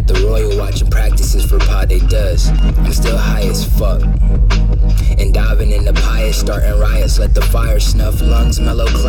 at the Royal watching practices for Pod They Does. I'm still high as fuck. And diving in the pious, starting riots, let the fire snuff lungs mellow.